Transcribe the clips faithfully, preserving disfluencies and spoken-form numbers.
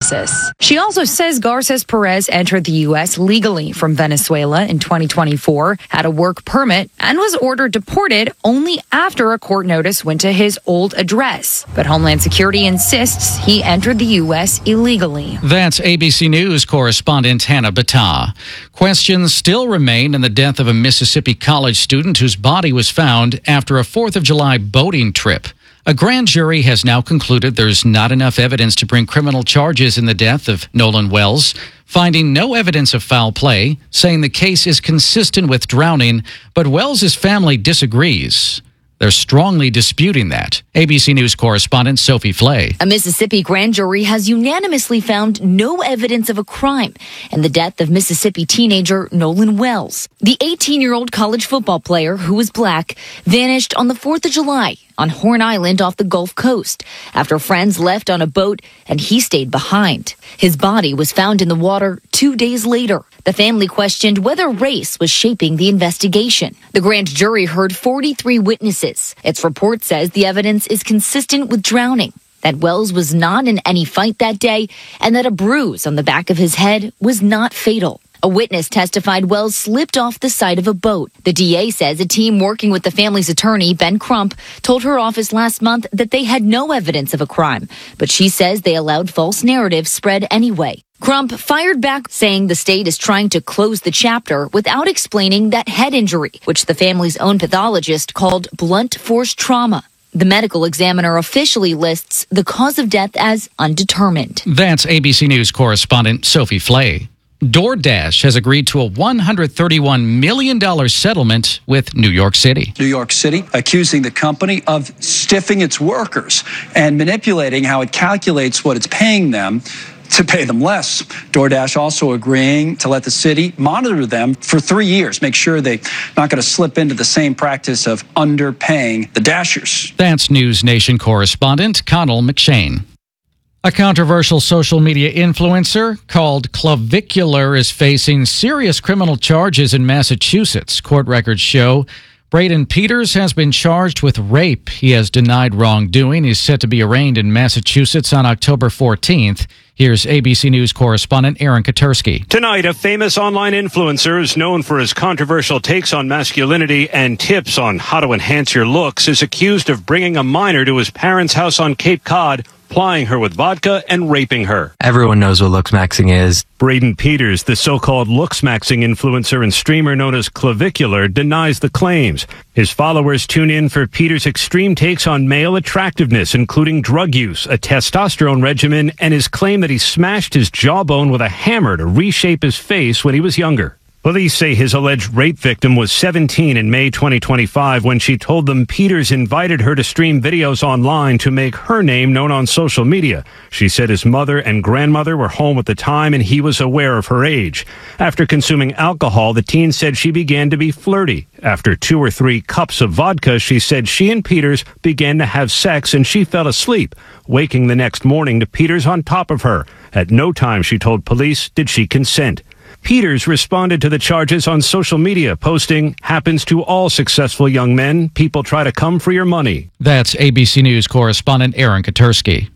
analysis. She also says Garces Perez entered the U S legally from Venezuela in twenty twenty-four, had a work permit, and was ordered deported only after a court notice went to his old address. But Homeland Security insists he entered the U S illegally. That's A B C News correspondent Hannah Battah. Questions still remain in the death of a Mississippi college student whose body was found after a fourth of July boating trip. A grand jury has now concluded there's not enough evidence to bring criminal charges in the death of Nolan Wells, finding no evidence of foul play, saying the case is consistent with drowning, but Wells' family disagrees. They're strongly disputing that. A B C News correspondent Sophie Flay. A Mississippi grand jury has unanimously found no evidence of a crime in the death of Mississippi teenager Nolan Wells. The eighteen-year-old college football player, who was black, vanished on the fourth of July on Horn Island off the Gulf Coast after friends left on a boat and he stayed behind. His body was found in the water two days later. The family questioned whether race was shaping the investigation. The grand jury heard forty-three witnesses. Its report says the evidence is consistent with drowning, that Wells was not in any fight that day, and that a bruise on the back of his head was not fatal. A witness testified Wells slipped off the side of a boat. The D A says a team working with the family's attorney, Ben Crump, told her office last month that they had no evidence of a crime, but she says they allowed false narratives spread anyway. Crump fired back, saying the state is trying to close the chapter without explaining that head injury, which the family's own pathologist called blunt force trauma. The medical examiner officially lists the cause of death as undetermined. That's A B C News correspondent Sophie Flay. DoorDash has agreed to a one hundred thirty-one million dollars settlement with New York City. New York City accusing the company of stiffing its workers and manipulating how it calculates what it's paying them to pay them less. DoorDash also agreeing to let the city monitor them for three years, make sure they're not going to slip into the same practice of underpaying the Dashers. That's News Nation correspondent Connell McShane. A controversial social media influencer called Clavicular is facing serious criminal charges in Massachusetts. Court records show Braden Peters has been charged with rape. He has denied wrongdoing. He's set to be arraigned in Massachusetts on October fourteenth. Here's A B C News correspondent Aaron Katersky. Tonight, a famous online influencer is known for his controversial takes on masculinity and tips on how to enhance your looks is accused of bringing a minor to his parents' house on Cape Cod, plying her with vodka and raping her. Everyone knows what looksmaxing is. Braden Peters, the so-called looksmaxing influencer and streamer known as Clavicular, denies the claims. His followers tune in for Peters' extreme takes on male attractiveness, including drug use, a testosterone regimen, and his claim that he smashed his jawbone with a hammer to reshape his face when he was younger. Police say his alleged rape victim was seventeen in May twenty twenty-five when she told them Peters invited her to stream videos online to make her name known on social media. She said his mother and grandmother were home at the time and he was aware of her age. After consuming alcohol, the teen said she began to be flirty. After two or three cups of vodka, she said she and Peters began to have sex and she fell asleep, waking the next morning to Peters on top of her. At no time, she told police, did she consent. Peters responded to the charges on social media, posting, "Happens to all successful young men. People try to come for your money." That's A B C News correspondent Aaron Katersky.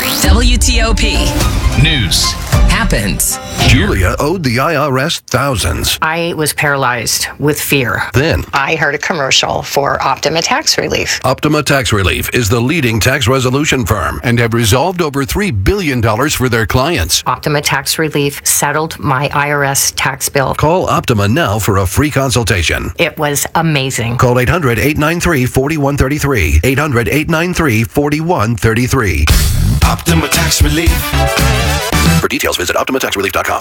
W T O P News happens. Julia owed the I R S thousands. I was paralyzed with fear. Then I heard a commercial for Optima Tax Relief. Optima Tax Relief is the leading tax resolution firm and have resolved over three billion dollars for their clients. Optima Tax Relief settled my I R S tax bill. Call Optima now for a free consultation. It was amazing. Call eight hundred, eight nine three, four one three three. eight hundred, eight nine three, four one three three. Optima Tax Relief. For details, visit Optima Tax Relief dot com.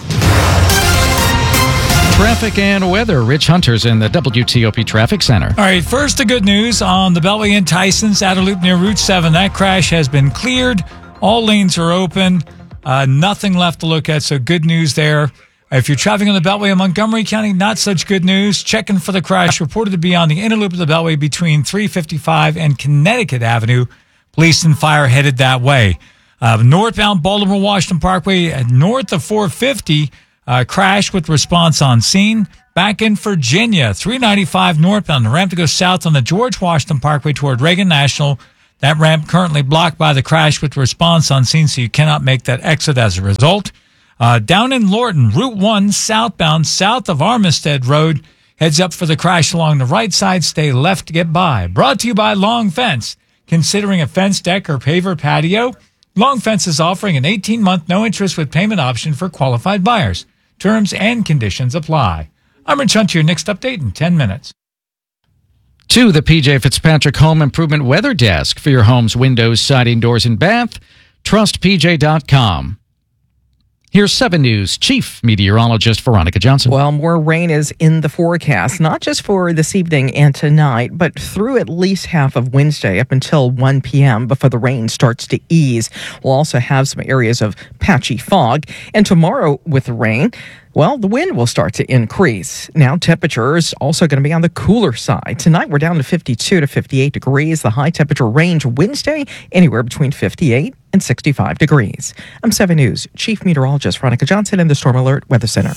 Traffic and weather. Rich Hunter's in the W T O P Traffic Center. All right, first the good news on the Beltway in Tyson's outer loop near Route seven. That crash has been cleared. All lanes are open. Uh, nothing left to look at, so good news there. If you're traveling on the Beltway in Montgomery County, not such good news. Checking for the crash reported to be on the inner loop of the Beltway between three fifty-five and Connecticut Avenue. Police and fire headed that way. Uh, northbound Baltimore-Washington Parkway uh, north of four fifty, uh, crash with response on scene. Back in Virginia, three ninety-five northbound, the ramp to go south on the George Washington Parkway toward Reagan National. That ramp currently blocked by the crash with response on scene, so you cannot make that exit as a result. Uh, down in Lorton, Route one southbound, south of Armistead Road, heads up for the crash along the right side. Stay left to get by. Brought to you by Long Fence. Considering a fence deck or paver patio, Long Fence is offering an eighteen-month no-interest with payment option for qualified buyers. Terms and conditions apply. I'm Rich Hunt, your next update in ten minutes. To the P J Fitzpatrick Home Improvement Weather Desk for your home's windows, siding, doors, and bath. Trust P J dot com. Here's seven News Chief Meteorologist Veronica Johnson. Well, more rain is in the forecast, not just for this evening and tonight, but through at least half of Wednesday up until one p.m. before the rain starts to ease. We'll also have some areas of patchy fog. And tomorrow with the rain, well, the wind will start to increase. Now, temperatures also going to be on the cooler side. Tonight, we're down to fifty-two to fifty-eight degrees. The high temperature range Wednesday, anywhere between fifty-eight and sixty-five degrees. I'm seven News Chief Meteorologist Veronica Johnson in the Storm Alert Weather Center.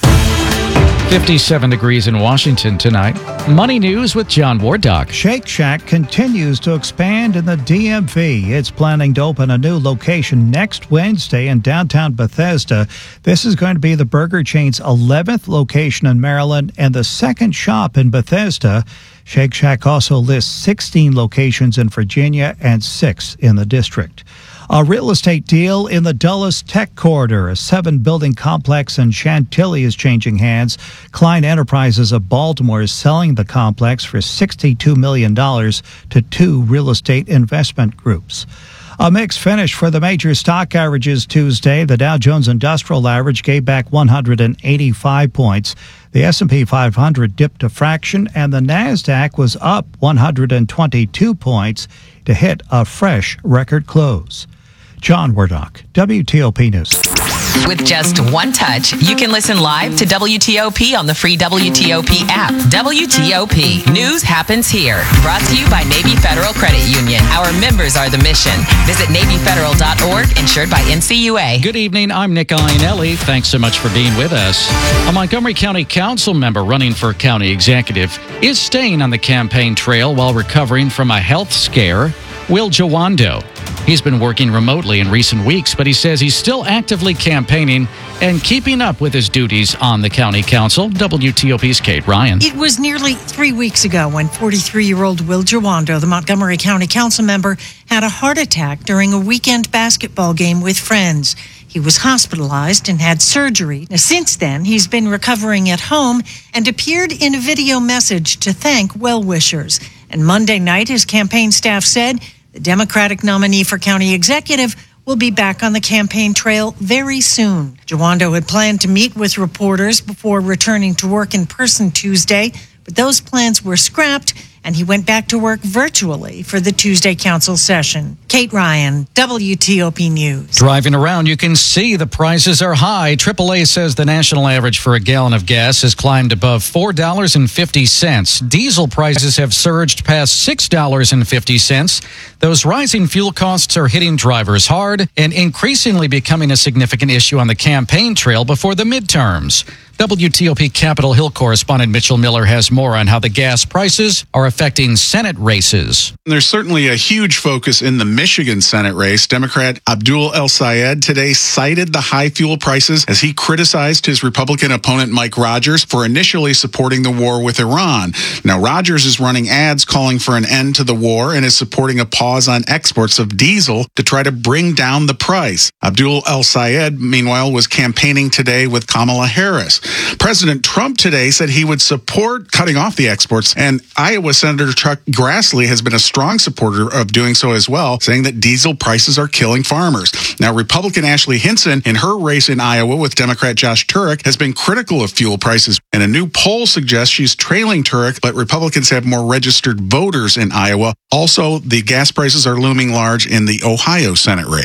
fifty-seven degrees in Washington tonight. Money News with John Wardock. Shake Shack continues to expand in the D M V. It's planning to open a new location next Wednesday in downtown Bethesda. This is going to be the burger chain's eleventh location in Maryland and the second shop in Bethesda. Shake Shack also lists sixteen locations in Virginia and six in the district. A real estate deal in the Dulles Tech Corridor. A seven-building complex in Chantilly is changing hands. Klein Enterprises of Baltimore is selling the complex for sixty-two million dollars to two real estate investment groups. A mixed finish for the major stock averages Tuesday. The Dow Jones Industrial Average gave back one hundred eighty-five points. The S and P five hundred dipped a fraction, and the NASDAQ was up one hundred twenty-two points to hit a fresh record close. John Wardock, W T O P News. With just one touch, you can listen live to W T O P on the free W T O P app. W T O P. News happens here. Brought to you by Navy Federal Credit Union. Our members are the mission. Visit Navy Federal dot org, insured by N C U A. Good evening. I'm Nick Iannelli. Thanks so much for being with us. A Montgomery County Council member running for county executive is staying on the campaign trail while recovering from a health scare. Will Jawando. He's been working remotely in recent weeks, but he says he's still actively campaigning and keeping up with his duties on the county council. W T O P's Kate Ryan. It was nearly three weeks ago when forty-three-year-old Will Jawando, the Montgomery County Council member, had a heart attack during a weekend basketball game with friends. He was hospitalized and had surgery. Now, since then, he's been recovering at home and appeared in a video message to thank well-wishers. And Monday night, his campaign staff said the Democratic nominee for county executive will be back on the campaign trail very soon. Jawando had planned to meet with reporters before returning to work in person Tuesday, but those plans were scrapped, and he went back to work virtually for the Tuesday council session. Kate Ryan, W T O P News. Driving around, you can see the prices are high. triple A says the national average for a gallon of gas has climbed above four dollars and fifty cents. Diesel prices have surged past six dollars and fifty cents. Those rising fuel costs are hitting drivers hard and increasingly becoming a significant issue on the campaign trail before the midterms. W T O P Capitol Hill correspondent Mitchell Miller has more on how the gas prices are affecting Senate races. There's certainly a huge focus in the Michigan Senate race. Democrat Abdul El-Sayed today cited the high fuel prices as he criticized his Republican opponent Mike Rogers for initially supporting the war with Iran. Now, Rogers is running ads calling for an end to the war and is supporting a pause on exports of diesel to try to bring down the price. Abdul El-Sayed, meanwhile, was campaigning today with Kamala Harris. President Trump today said he would support cutting off the exports, and Iowa Senator Chuck Grassley has been a strong supporter of doing so as well, saying that diesel prices are killing farmers. Now, Republican Ashley Hinson, in her race in Iowa with Democrat Josh Turek, has been critical of fuel prices, and a new poll suggests she's trailing Turek, but Republicans have more registered voters in Iowa. Also, the gas prices are looming large in the Ohio Senate race.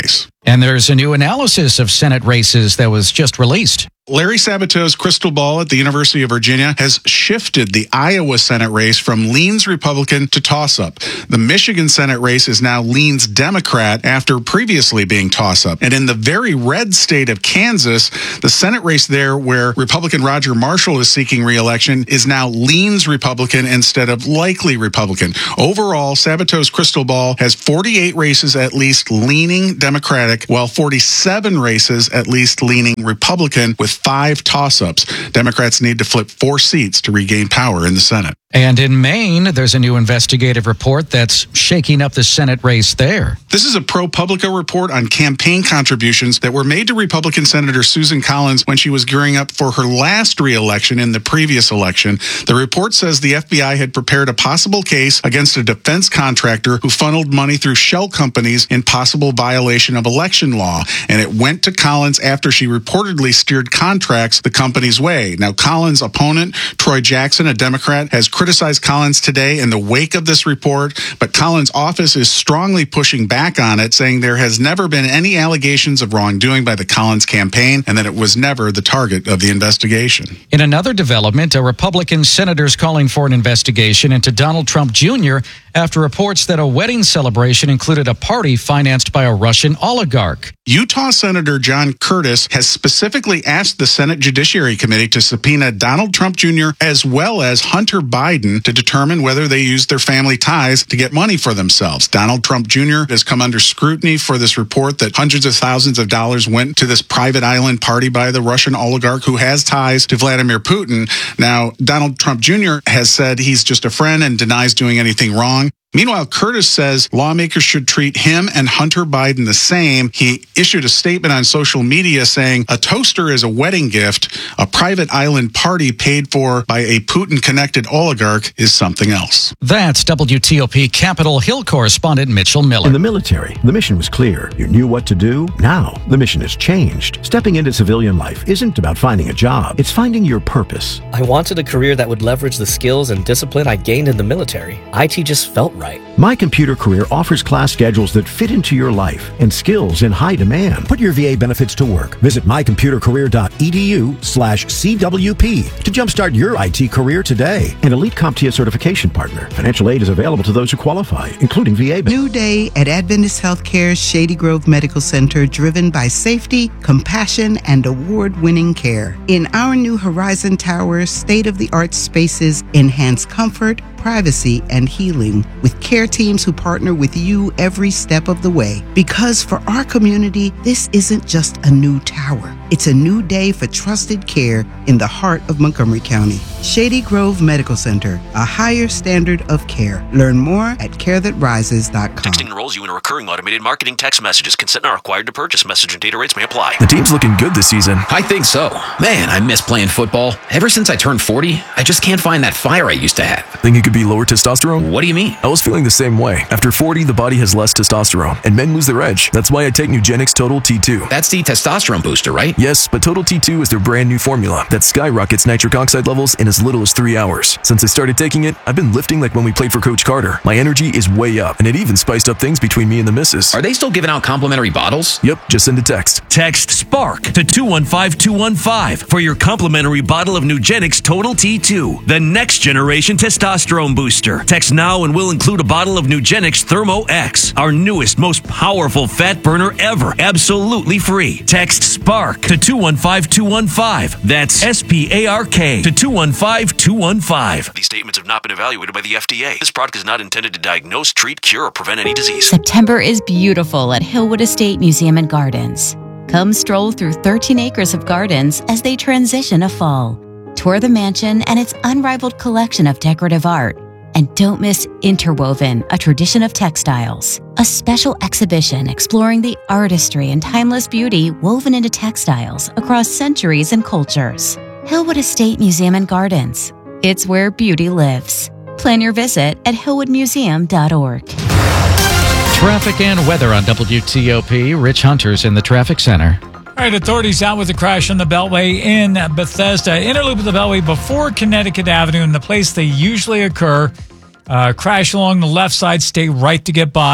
And there's a new analysis of Senate races that was just released. Larry Sabato's crystal ball at the University of Virginia has shifted the Iowa Senate race from leans Republican to toss-up. The Michigan Senate race is now leans Democrat after previously being toss-up. And in the very red state of Kansas, the Senate race there where Republican Roger Marshall is seeking re-election is now leans Republican instead of likely Republican. Overall, Sabato's crystal ball has forty-eight races at least leaning Democratic, while forty-seven races at least leaning Republican, with five toss-ups. Democrats need to flip four seats to regain power in the Senate. And in Maine, there's a new investigative report that's shaking up the Senate race there. This is a ProPublica report on campaign contributions that were made to Republican Senator Susan Collins when she was gearing up for her last re-election in the previous election. The report says the F B I had prepared a possible case against a defense contractor who funneled money through shell companies in possible violation of election law. And it went to Collins after she reportedly steered contracts the company's way. Now, Collins' opponent, Troy Jackson, a Democrat, has criticized Collins today in the wake of this report, but Collins' office is strongly pushing back on it, saying there has never been any allegations of wrongdoing by the Collins campaign and that it was never the target of the investigation. In another development, a Republican senator is calling for an investigation into Donald Trump Junior after reports that a wedding celebration included a party financed by a Russian oligarch. Utah Senator John Curtis has specifically asked the Senate Judiciary Committee to subpoena Donald Trump Junior as well as Hunter Biden to determine whether they used their family ties to get money for themselves. Donald Trump Junior has come under scrutiny for this report that hundreds of thousands of dollars went to this private island party by the Russian oligarch who has ties to Vladimir Putin. Now, Donald Trump Junior has said he's just a friend and denies doing anything wrong. Meanwhile, Curtis says lawmakers should treat him and Hunter Biden the same. He issued a statement on social media saying a toaster is a wedding gift. A private island party paid for by a Putin-connected oligarch is something else. That's W T O P Capitol Hill correspondent Mitchell Miller. In the military, the mission was clear. You knew what to do. Now, the mission has changed. Stepping into civilian life isn't about finding a job. It's finding your purpose. I wanted a career that would leverage the skills and discipline I gained in the military. I T just felt right. My Computer Career offers class schedules that fit into your life and skills in high demand. Put your V A benefits to work. Visit my computer career dot e d u slash C W P to jumpstart your I T career today. An Elite CompTIA certification partner. Financial aid is available to those who qualify, including V A benefits. New day at Adventist Healthcare's Shady Grove Medical Center, driven by safety, compassion, and award-winning care. In our new Horizon Tower, state-of-the-art spaces enhance comfort, privacy, and healing with care teams who partner with you every step of the way. Because for our community, this isn't just a new tower. It's a new day for trusted care in the heart of Montgomery County. Shady Grove Medical Center, a higher standard of care. Learn more at care that rises dot com. Texting enrolls you in a recurring automated marketing text messages. Consent not required to purchase. Message and data rates may apply. The team's looking good this season. I think so. Man, I miss playing football. Ever since I turned forty, I just can't find that fire I used to have. Think it could be lower testosterone? What do you mean? I was feeling the same way. After forty, the body has less testosterone, and men lose their edge. That's why I take Nugenix Total T two. That's the testosterone booster, right? Yes, but Total T two is their brand new formula that skyrockets nitric oxide levels in as little as three hours. Since I started taking it, I've been lifting like when we played for Coach Carter. My energy is way up, and it even spiced up things between me and the missus. Are they still giving out complimentary bottles? Yep, just send a text. Text SPARK to two one five two one five for your complimentary bottle of Nugenix Total T two, the next generation testosterone booster. Text now and we'll include a bottle of Nugenix Thermo X, our newest, most powerful fat burner ever, absolutely free. Text SPARK to two one five two one five. That's S P A R K to two one five two one five. These statements have not been evaluated by the F D A. This product is not intended to diagnose, treat, cure, or prevent any disease. September is beautiful at Hillwood Estate Museum and Gardens. Come stroll through thirteen acres of gardens as they transition to fall. Tour the mansion and its unrivaled collection of decorative art. And don't miss Interwoven, a tradition of textiles. A special exhibition exploring the artistry and timeless beauty woven into textiles across centuries and cultures. Hillwood Estate Museum and Gardens. It's where beauty lives. Plan your visit at hillwood museum dot org. Traffic and weather on W T O P. Rich Hunter's in the traffic center. All right, authorities out with a crash on the Beltway in Bethesda. Inner loop of the Beltway before Connecticut Avenue, in the place they usually occur. Uh, crash along the left side, stay right to get by.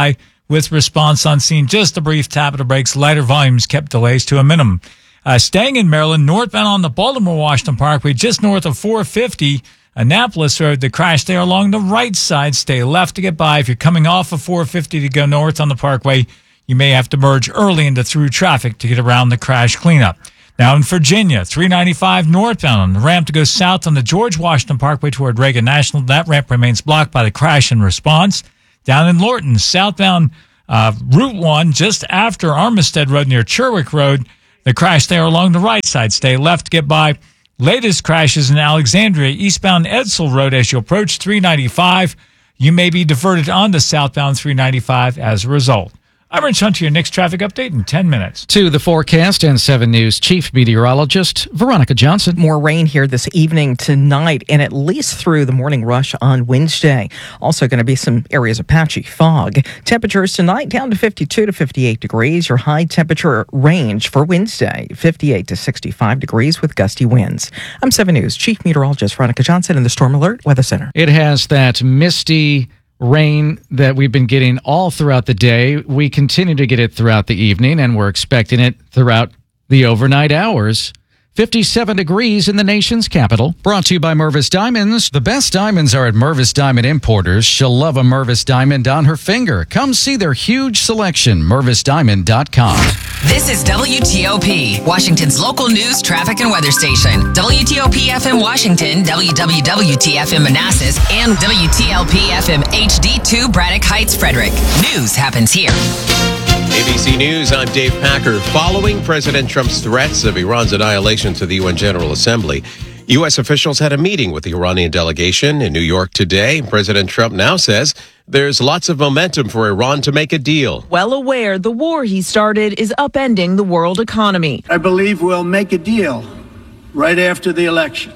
with response on scene. Just a brief tap of the brakes. Lighter volumes kept delays to a minimum. Uh, staying in Maryland, northbound on the Baltimore-Washington Parkway, just north of four fifty, Annapolis Road, the crash there along the right side. Stay left to get by. If you're coming off of four fifty to go north on the Parkway, you may have to merge early into through traffic to get around the crash cleanup. Now in Virginia, three ninety-five northbound on the ramp to go south on the George Washington Parkway toward Reagan National. That ramp remains blocked by the crash and response. Down in Lorton, southbound uh, Route one, just after Armistead Road near Cherwick Road, the crash there along the right side. Stay left to get by. Latest crashes in Alexandria, eastbound Edsel Road as you approach three ninety-five. You may be diverted onto southbound three ninety-five as a result. I'm Rich Hunter, your next traffic update in ten minutes. To the forecast and seven News Chief Meteorologist Veronica Johnson. More rain here this evening, tonight, and at least through the morning rush on Wednesday. Also going to be some areas of patchy fog. Temperatures tonight down to fifty-two to fifty-eight degrees. Your high temperature range for Wednesday, fifty-eight to sixty-five degrees with gusty winds. I'm seven News Chief Meteorologist Veronica Johnson in the Storm Alert Weather Center. It has that misty rain that we've been getting all throughout the day. We continue to get it throughout the evening, and we're expecting it throughout the overnight hours. fifty-seven degrees in the nation's capital. Brought to you by Mervis Diamonds. The best diamonds are at Mervis Diamond Importers. She'll love a Mervis diamond on her finger. Come see their huge selection. Mervis Diamond dot com. This is W T O P, Washington's local news, traffic, and weather station. W T O P F M Washington, W W W T F M Manassas, and W T L P F M H D two Braddock Heights, Frederick. News happens here. A B C News, I'm Dave Packer. Following President Trump's threats of Iran's annihilation to the U N General Assembly, U S officials had a meeting with the Iranian delegation in New York today. President Trump now says there's lots of momentum for Iran to make a deal. Well aware the war he started is upending the world economy. I believe we'll make a deal right after the election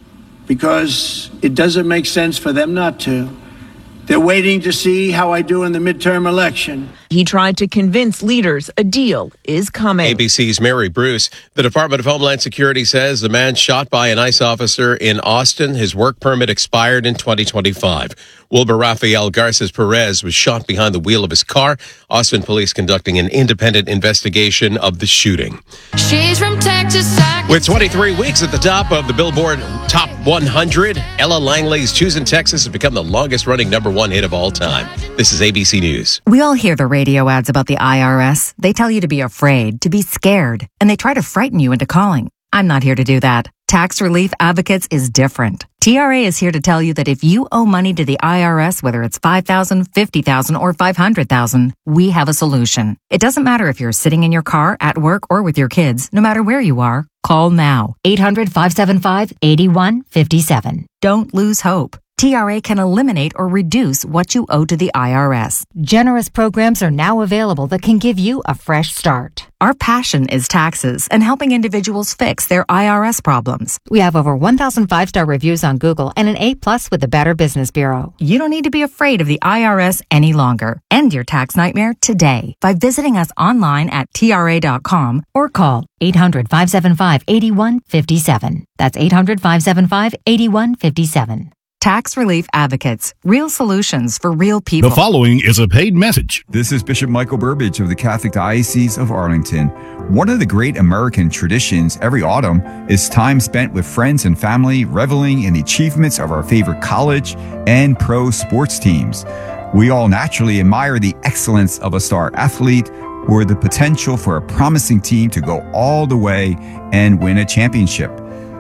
because it doesn't make sense for them not to. They're waiting to see how I do in the midterm election. He tried to convince leaders a deal is coming. A B C's Mary Bruce. The Department of Homeland Security says the man shot by an ICE officer in Austin, his work permit expired in twenty twenty-five. Wilbur Rafael Garces Perez was shot behind the wheel of his car. Austin police conducting an independent investigation of the shooting. She's from Texas. With twenty-three weeks at the top of the Billboard Top one hundred, Ella Langley's Choosing Texas has become the longest-running number one hit of all time. This is A B C News. We all hear the radio ads about the I R S. They tell you to be afraid, to be scared, and they try to frighten you into calling. I'm not here to do that. Tax Relief Advocates is different. T R A is here to tell you that if you owe money to the I R S, whether it's five thousand dollars, fifty thousand dollars, or five hundred thousand dollars, we have a solution. It doesn't matter if you're sitting in your car, at work, or with your kids. No matter where you are, call now. eight hundred, five seven five, eight one five seven. Don't lose hope. T R A can eliminate or reduce what you owe to the I R S. Generous programs are now available that can give you a fresh start. Our passion is taxes and helping individuals fix their I R S problems. We have over one thousand five-star reviews on Google and an A-plus with the Better Business Bureau. You don't need to be afraid of the I R S any longer. End your tax nightmare today by visiting us online at T R A dot com or call eight hundred, five seven five, eight one five seven. That's eight hundred, five seven five, eight one five seven. Tax Relief Advocates. Real solutions for real people. The following is a paid message. This is Bishop Michael Burbidge of the Catholic Diocese of Arlington. One of the great American traditions every autumn is time spent with friends and family reveling in the achievements of our favorite college and pro sports teams. We all naturally admire the excellence of a star athlete or the potential for a promising team to go all the way and win a championship.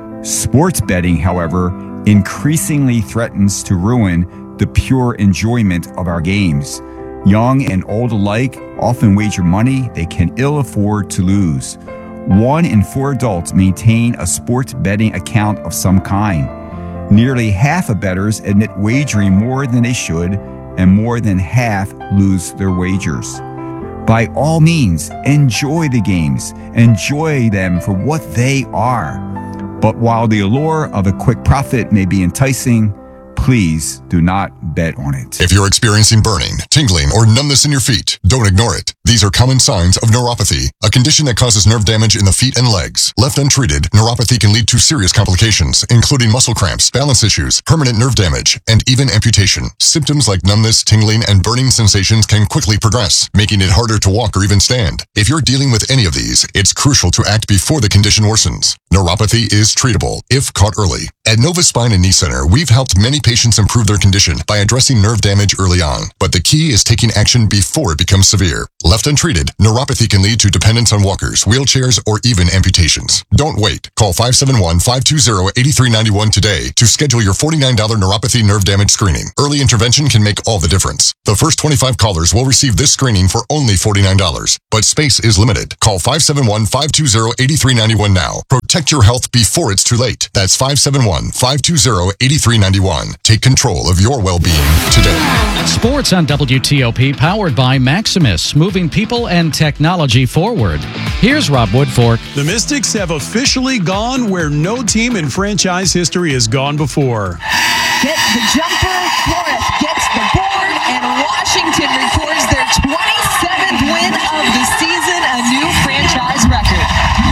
Sports betting, however, increasingly threatens to ruin the pure enjoyment of our games. Young and old alike often wager money they can ill afford to lose. One in four adults maintain a sports betting account of some kind. Nearly half of bettors admit wagering more than they should, and more than half lose their wagers. By all means, enjoy the games. Enjoy them for what they are. But while the allure of a quick profit may be enticing, please do not bet on it. If you're experiencing burning, tingling, or numbness in your feet, don't ignore it. These are common signs of neuropathy, a condition that causes nerve damage in the feet and legs. Left untreated, neuropathy can lead to serious complications, including muscle cramps, balance issues, permanent nerve damage, and even amputation. Symptoms like numbness, tingling, and burning sensations can quickly progress, making it harder to walk or even stand. If you're dealing with any of these, it's crucial to act before the condition worsens. Neuropathy is treatable if caught early. At Nova Spine and Knee Center, we've helped many patients improve their condition by addressing nerve damage early on. But the key is taking action before it becomes severe. Left untreated, neuropathy can lead to dependence on walkers, wheelchairs, or even amputations. Don't wait. Call five seven one, five two zero, eight three nine one today to schedule your forty-nine dollars neuropathy nerve damage screening. Early intervention can make all the difference. The first twenty-five callers will receive this screening for only forty-nine dollars. But space is limited. Call five seven one, five two zero, eight three nine one now. Protect your health before it's too late. That's five seven one, five two zero, eight three nine one. Take control of your well-being today. Sports on W T O P, powered by Maximus, moving people and technology forward. Here's Rob Woodfork. The Mystics have officially gone where no team in franchise history has gone before. Gets the jumper, Flores gets the board, and Washington records their twenty-seventh win of the season, a new franchise record.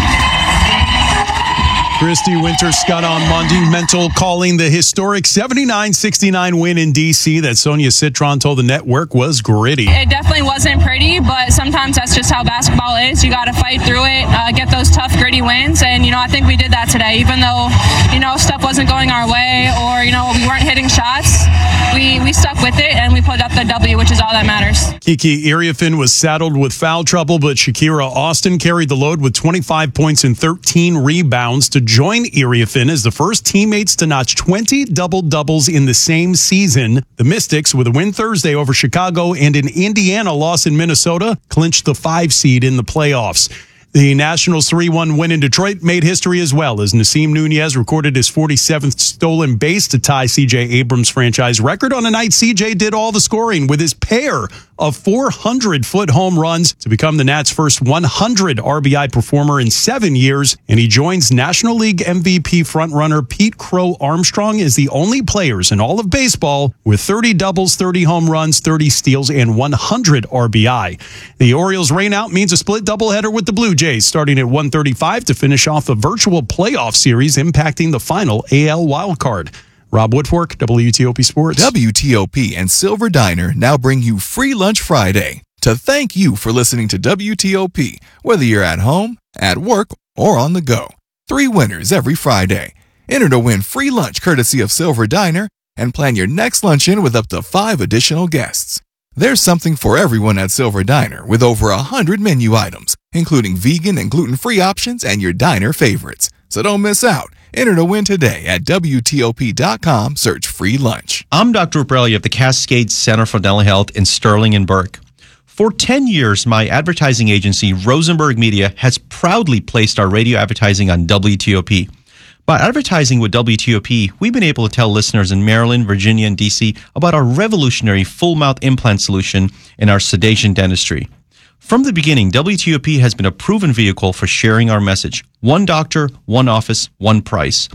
Christy Winter-Scott on Monumental calling the historic seventy-nine sixty-nine win in D C that Sonia Citron told the network was gritty. It definitely wasn't pretty, but sometimes that's just how basketball is. You got to fight through it, uh, get those tough, gritty wins, and, you know, I think we did that today. Even though, you know, stuff wasn't going our way or, you know, we weren't hitting shots, we, we stuck with it, and we put up the W, which is all that matters. Kiki Iriefin was saddled with foul trouble, but Shakira Austin carried the load with twenty-five points and thirteen rebounds to join Iriefin as the first teammates to notch twenty double-doubles in the same season. The Mystics, with a win Thursday over Chicago and an Indiana loss in Minnesota, clinched the five seed in the playoffs. The Nationals' three one win in Detroit made history as well, as Nasim Nunez recorded his forty-seventh stolen base to tie C J Abrams' franchise record on a night C J did all the scoring with his pair of four hundred foot home runs to become the Nats' first one hundred R B I performer in seven years, and he joins National League M V P frontrunner Pete Crow Armstrong as the only players in all of baseball with thirty doubles, thirty home runs, thirty steals, and one hundred R B I. The Orioles' rainout means a split doubleheader with the Blue Jays starting at one thirty-five to finish off a virtual playoff series impacting the final A L wildcard. Rob Woodfork, W T O P Sports. W T O P and Silver Diner now bring you Free Lunch Friday to thank you for listening to W T O P, whether you're at home, at work, or on the go. Three winners every Friday. Enter to win free lunch courtesy of Silver Diner and plan your next luncheon with up to five additional guests. There's something for everyone at Silver Diner with over one hundred menu items, including vegan and gluten-free options and your diner favorites. So don't miss out. Enter to win today at W T O P dot com. Search free lunch. I'm Doctor Ubrelli of the Cascade Center for Dental Health in Sterling and Burke. For ten years, my advertising agency, Rosenberg Media, has proudly placed our radio advertising on W T O P. By advertising with W T O P, we've been able to tell listeners in Maryland, Virginia, and D C about our revolutionary full-mouth implant solution in our sedation dentistry. From the beginning, W T O P has been a proven vehicle for sharing our message. One doctor, one office, one price.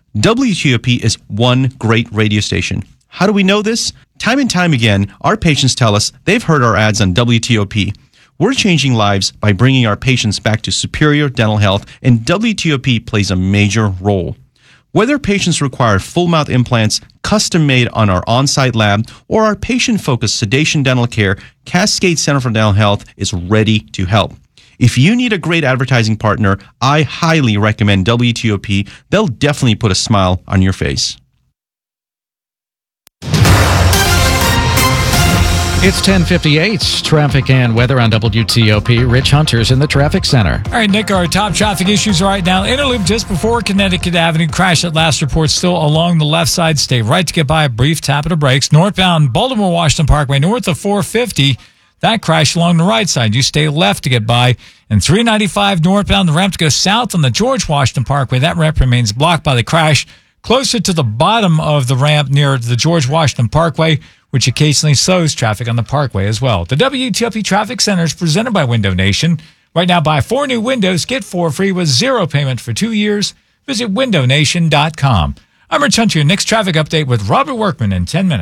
W T O P is one great radio station. How do we know this? Time and time again, our patients tell us they've heard our ads on W T O P. We're changing lives by bringing our patients back to superior dental health, and W T O P plays a major role. Whether patients require full-mouth implants, custom-made on our on-site lab, or our patient-focused sedation dental care, Cascade Center for Dental Health is ready to help. If you need a great advertising partner, I highly recommend W T O P. They'll definitely put a smile on your face. It's ten fifty-eight. Traffic and weather on W T O P. Rich Hunter's in the traffic center. All right, Nick, our top traffic issues right now. Interloop just before Connecticut Avenue. Crash at last report still along the left side. Stay right to get by. A brief tap of the brakes. Northbound Baltimore-Washington Parkway, north of four fifty. That crash along the right side. You stay left to get by. And three ninety-five northbound, the ramp to go south on the George Washington Parkway. That ramp remains blocked by the crash closer to the bottom of the ramp near the George Washington Parkway, which occasionally slows traffic on the parkway as well. The W T O P Traffic Center is presented by Window Nation. Right now, buy four new windows, get four free with zero payment for two years. Visit window nation dot com. I'm Rich Hunter, your next traffic update with Robert Workman in ten minutes.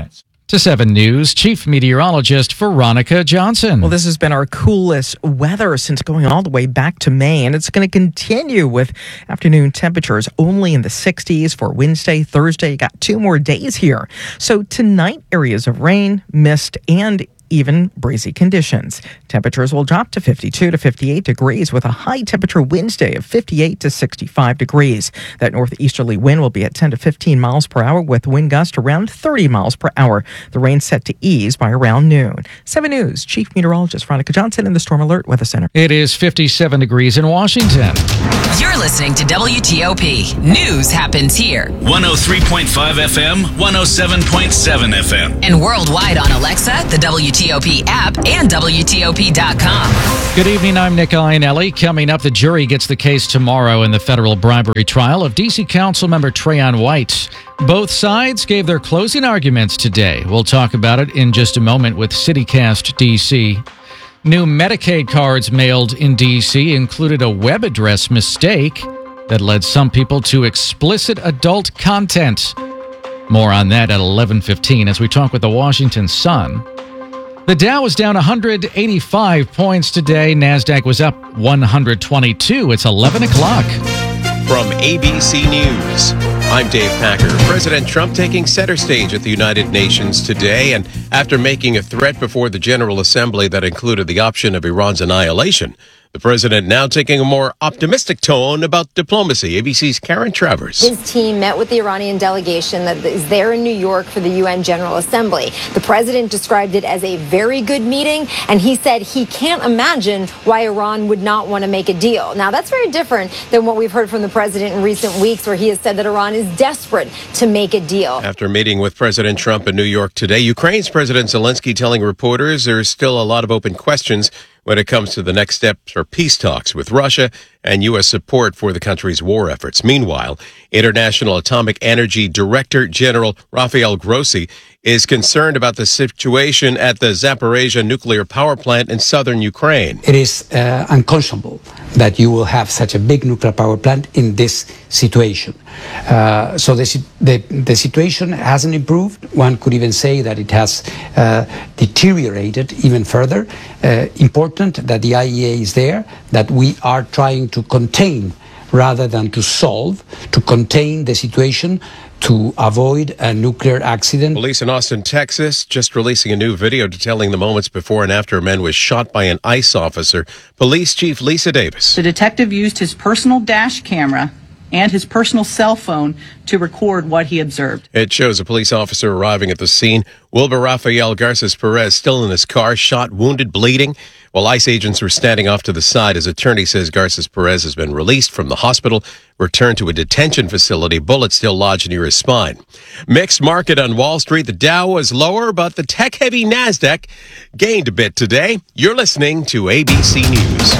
To seven News, Chief Meteorologist Veronica Johnson. Well, this has been our coolest weather since going all the way back to May, and it's going to continue with afternoon temperatures only in the sixties for Wednesday, Thursday. You got two more days here. So tonight, areas of rain, mist, and even breezy conditions. Temperatures will drop to fifty-two to fifty-eight degrees with a high temperature Wednesday of fifty-eight to sixty-five degrees. That northeasterly wind will be at ten to fifteen miles per hour with wind gust around thirty miles per hour. The rain set to ease by around noon. seven News Chief Meteorologist Veronica Johnson in the Storm Alert Weather Center. It is fifty-seven degrees in Washington. You're listening to W T O P. News happens here. one oh three point five F M, one oh seven point seven F M. And worldwide on Alexa, the W T O P app, and W T O P dot com. Good evening, I'm Nick Iannelli. Coming up, the jury gets the case tomorrow in the federal bribery trial of D C Councilmember Trayon White. Both sides gave their closing arguments today. We'll talk about it in just a moment with CityCast D C. New Medicaid cards mailed in D C included a web address mistake that led some people to explicit adult content. More on that at eleven fifteen as we talk with the Washington Sun. The Dow was down one hundred eighty-five points today. NASDAQ was up one hundred twenty-two. It's eleven o'clock. From A B C News, I'm Dave Packer. President Trump taking center stage at the United Nations today, and after making a threat before the General Assembly that included the option of Iran's annihilation, the president now taking a more optimistic tone about diplomacy. A B C's Karen Travers. His team met with the Iranian delegation that is there in New York for the U N General Assembly. The president described it as a very good meeting, and he said he can't imagine why Iran would not want to make a deal. Now, that's very different than what we've heard from the president in recent weeks, where he has said that Iran is desperate to make a deal. After meeting with President Trump in New York today, Ukraine's President Zelensky telling reporters there's still a lot of open questions when it comes to the next steps for peace talks with Russia and U S support for the country's war efforts. Meanwhile, International Atomic Energy Director General Rafael Grossi is concerned about the situation at the Zaporizhzhia nuclear power plant in southern Ukraine. It is uh, unconscionable that you will have such a big nuclear power plant in this situation. Uh, so the, the, the situation hasn't improved. One could even say that it has uh, deteriorated even further. Uh, important that the I A E A is there, that we are trying to contain rather than to solve, to contain the situation, to avoid a nuclear accident. Police in Austin, Texas, just releasing a new video detailing the moments before and after a man was shot by an ICE officer. Police Chief Lisa Davis. The detective used his personal dash camera and his personal cell phone to record what he observed. It shows a police officer arriving at the scene. Wilbur Rafael Garces Perez still in his car, shot, wounded, bleeding. While ICE agents were standing off to the side, his attorney says Garces Perez has been released from the hospital, returned to a detention facility, bullets still lodged near his spine. Mixed market on Wall Street. The Dow was lower, but the tech-heavy NASDAQ gained a bit today. You're listening to A B C News.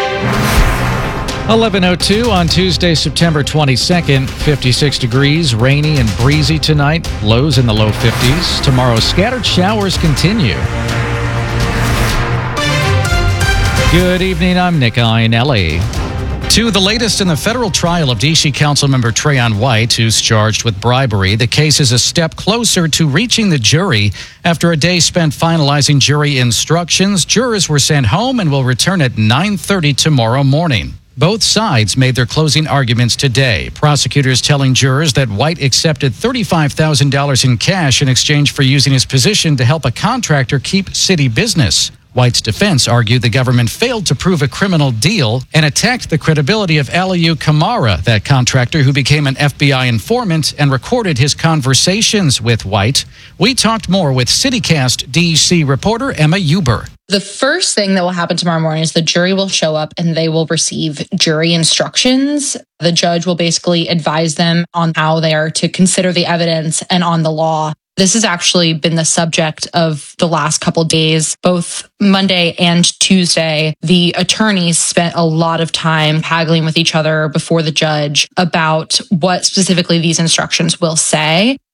eleven oh two on Tuesday, September twenty-second. fifty-six degrees, rainy and breezy tonight. Lows in the low fifties. Tomorrow, scattered showers continue. Good evening, I'm Nick Iannelli. To the latest in the federal trial of D C Councilmember Trayon White, who's charged with bribery. The case is a step closer to reaching the jury. After a day spent finalizing jury instructions, jurors were sent home and will return at nine thirty tomorrow morning. Both sides made their closing arguments today. Prosecutors telling jurors that White accepted thirty-five thousand dollars in cash in exchange for using his position to help a contractor keep city business. White's defense argued the government failed to prove a criminal deal and attacked the credibility of Aliyu Kamara, that contractor who became an F B I informant and recorded his conversations with White. We talked more with CityCast D C reporter Emma Huber. The first thing that will happen tomorrow morning is the jury will show up and they will receive jury instructions. The judge will basically advise them on how they are to consider the evidence and on the law. This has actually been the subject of the last couple days. Both Monday and Tuesday, the attorneys spent a lot of time haggling with each other before the judge about what specifically these instructions will say.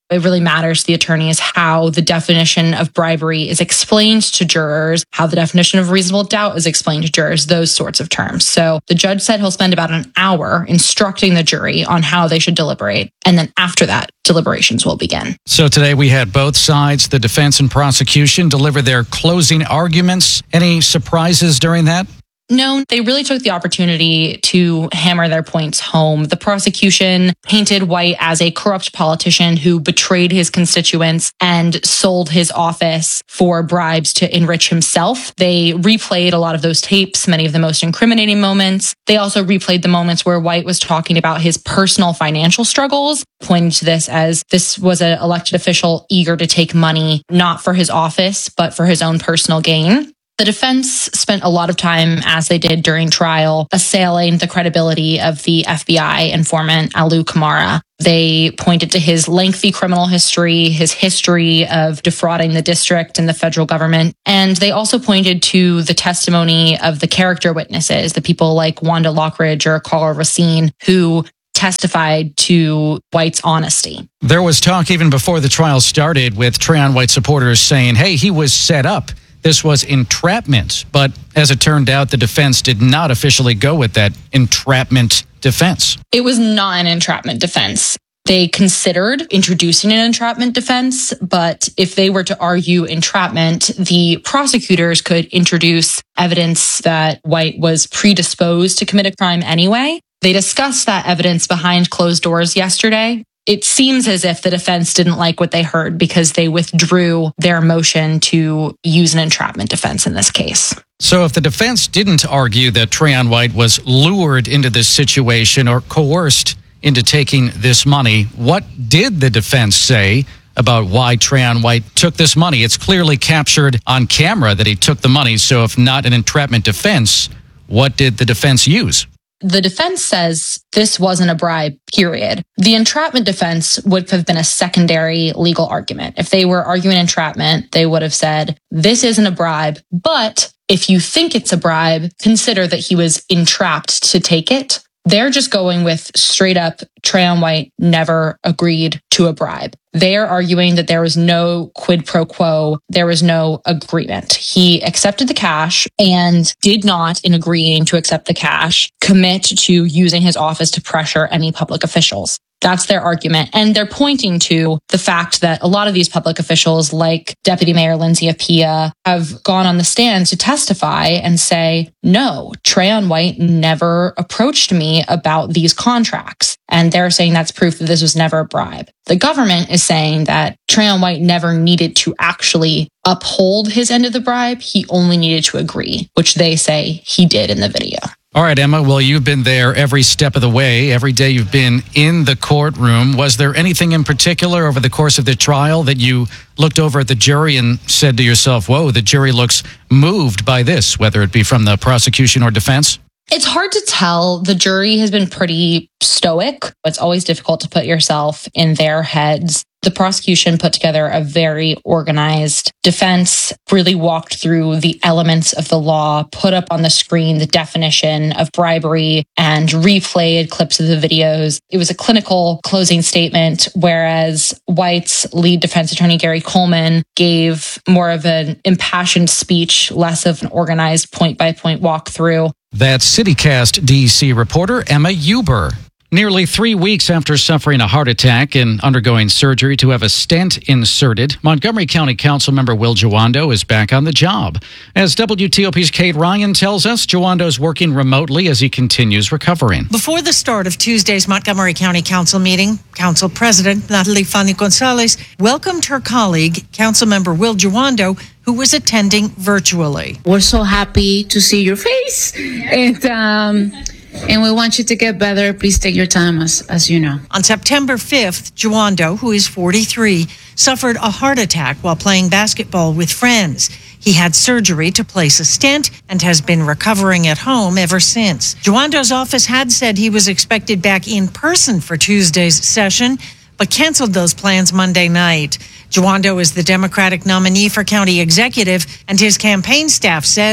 It really matters to the attorneys how the definition of bribery is explained to jurors, how the definition of reasonable doubt is explained to jurors, those sorts of terms. So the judge said he'll spend about an hour instructing the jury on how they should deliberate. And then after that, deliberations will begin. So today we had both sides, the defense and prosecution, deliver their closing arguments. Any surprises during that? No, they really took the opportunity to hammer their points home. The prosecution painted White as a corrupt politician who betrayed his constituents and sold his office for bribes to enrich himself. They replayed a lot of those tapes, many of the most incriminating moments. They also replayed the moments where White was talking about his personal financial struggles, pointing to this as this was an elected official eager to take money, not for his office, but for his own personal gain. The defense spent a lot of time, as they did during trial, assailing the credibility of the F B I informant Alu Kamara. They pointed to his lengthy criminal history, his history of defrauding the district and the federal government. And they also pointed to the testimony of the character witnesses, the people like Wanda Lockridge or Carl Racine, who testified to White's honesty. There was talk even before the trial started with Trayon White supporters saying, hey, he was set up. This was entrapment. But as it turned out, the defense did not officially go with that entrapment defense. It was not an entrapment defense. They considered introducing an entrapment defense, but if they were to argue entrapment, the prosecutors could introduce evidence that White was predisposed to commit a crime anyway. They discussed that evidence behind closed doors yesterday. It seems as if the defense didn't like what they heard because they withdrew their motion to use an entrapment defense in this case. So if the defense didn't argue that Trayon White was lured into this situation or coerced into taking this money, what did the defense say about why Trayon White took this money? It's clearly captured on camera that he took the money. So if not an entrapment defense, what did the defense use? The defense says this wasn't a bribe, period. The entrapment defense would have been a secondary legal argument. If they were arguing entrapment, they would have said, this isn't a bribe, but if you think it's a bribe, consider that he was entrapped to take it. They're just going with straight up, Trayon White never agreed to a bribe. They're arguing that there was no quid pro quo. There was no agreement. He accepted the cash and did not, in agreeing to accept the cash, commit to using his office to pressure any public officials. That's their argument. And they're pointing to the fact that a lot of these public officials, like Deputy Mayor Lindsay Appiah, have gone on the stand to testify and say, no, Trayon White never approached me about these contracts. And they're saying that's proof that this was never a bribe. The government is saying that Trayon White never needed to actually uphold his end of the bribe. He only needed to agree, which they say he did in the video. All right, Emma, well, you've been there every step of the way. Every day you've been in the courtroom. Was there anything in particular over the course of the trial that you looked over at the jury and said to yourself, whoa, the jury looks moved by this, whether it be from the prosecution or defense? It's hard to tell. The jury has been pretty stoic. It's always difficult to put yourself in their heads. The prosecution put together a very organized defense, really walked through the elements of the law, put up on the screen the definition of bribery, and replayed clips of the videos. It was a clinical closing statement, whereas White's lead defense attorney, Gary Coleman, gave more of an impassioned speech, less of an organized point-by-point walkthrough. That's CityCast D C reporter Emma Huber. Nearly three weeks after suffering a heart attack and undergoing surgery to have a stent inserted, Montgomery County Councilmember Will Jawando is back on the job. As W T O P's Kate Ryan tells us, Jawando is working remotely as he continues recovering. Before the start of Tuesday's Montgomery County Council meeting, Council President Natalie Fanny Gonzalez welcomed her colleague, Councilmember Will Jawando, who was attending virtually. We're so happy to see your face, and um, and we want you to get better. Please take your time, as, as you know. On September fifth, Jawando, who is forty-three, suffered a heart attack while playing basketball with friends. He had surgery to place a stent and has been recovering at home ever since. Jawando's office had said he was expected back in person for Tuesday's session, but canceled those plans Monday night. Jawando is the Democratic nominee for county executive, and his campaign staff says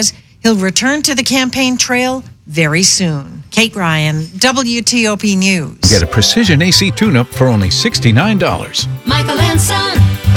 He'll return to the campaign trail very soon. Kate Ryan, W T O P News. Get a precision A C tune-up for only sixty-nine dollars. Michael and Son.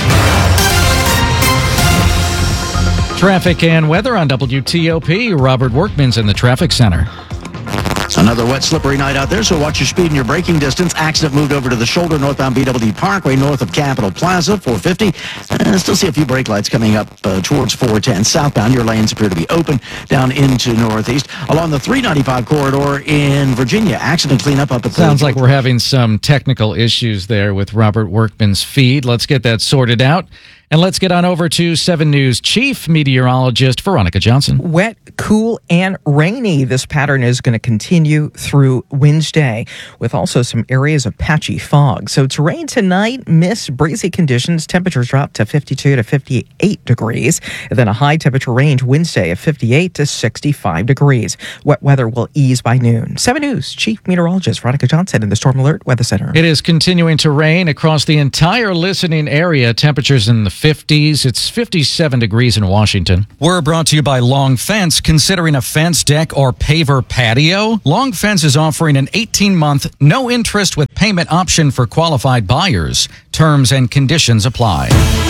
Traffic and weather on W T O P. Robert Workman's in the traffic center. Another wet, slippery night out there, so watch your speed and your braking distance. Accident moved over to the shoulder northbound B W D Parkway, north of Capitol Plaza, four fifty. Uh, still see a few brake lights coming up uh, towards four ten. Southbound, your lanes appear to be open down into northeast. Along the three ninety-five corridor in Virginia, accident cleanup up at the... Sounds like we're having some technical issues there with Robert Workman's feed. Let's get that sorted out. And let's get on over to seven News Chief Meteorologist Veronica Johnson. Wet, cool, and rainy. This pattern is going to continue through Wednesday, with also some areas of patchy fog. So it's rain tonight, mist, breezy conditions. Temperatures drop to fifty-two to fifty-eight degrees. And then a high temperature range Wednesday of fifty-eight to sixty-five degrees. Wet weather will ease by noon. seven News Chief Meteorologist Veronica Johnson in the Storm Alert Weather Center. It is continuing to rain across the entire listening area. Temperatures in the fifties. It's fifty-seven degrees in Washington. We're brought to you by Long Fence. Considering a fence, deck, or paver patio? Long Fence is offering an eighteen-month, no-interest with payment option for qualified buyers. Terms and conditions apply.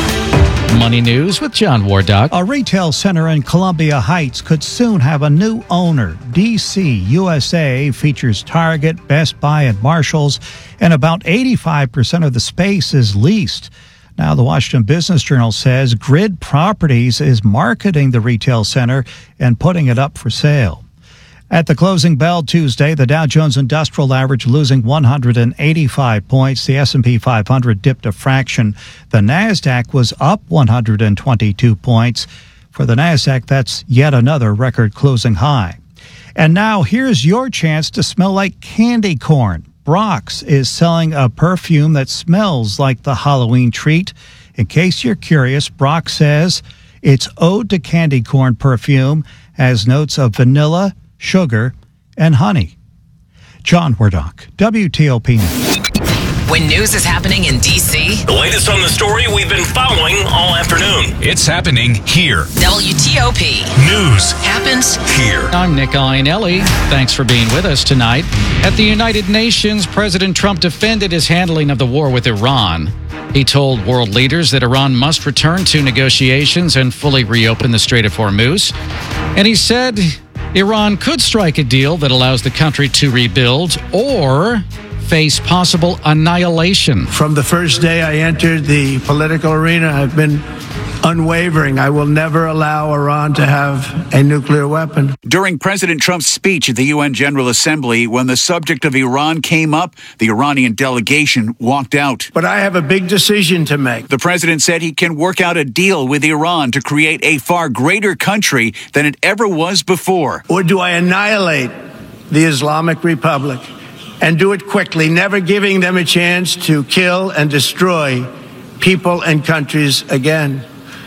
Money News with John Wardock. A retail center in Columbia Heights could soon have a new owner. D C U S A features Target, Best Buy, and Marshalls, and about eighty-five percent of the space is leased. Now, the Washington Business Journal says Grid Properties is marketing the retail center and putting it up for sale. At the closing bell Tuesday, the Dow Jones Industrial Average losing one hundred eighty-five points. The S and P five hundred dipped a fraction. The NASDAQ was up one hundred twenty-two points. For the NASDAQ, that's yet another record closing high. And now here's your chance to smell like candy corn. Brock's is selling a perfume that smells like the Halloween treat. In case you're curious, Brock says its Ode to Candy Corn perfume has notes of vanilla, sugar, and honey. John Wardock, W T O P News. When news is happening in D C, the latest on the story we've been following all afternoon. It's happening here. W T O P News happens here. I'm Nick Iannelli. Thanks for being with us tonight. At the United Nations, President Trump defended his handling of the war with Iran. He told world leaders that Iran must return to negotiations and fully reopen the Strait of Hormuz. And he said Iran could strike a deal that allows the country to rebuild or face possible annihilation. From the first day I entered the political arena, I've been unwavering. I will never allow Iran to have a nuclear weapon. During President Trump's speech at the U N General Assembly, when the subject of Iran came up, the Iranian delegation walked out. But I have a big decision to make. The president said he can work out a deal with Iran to create a far greater country than it ever was before. Or do I annihilate the Islamic Republic and do it quickly, never giving them a chance to kill and destroy people and countries again?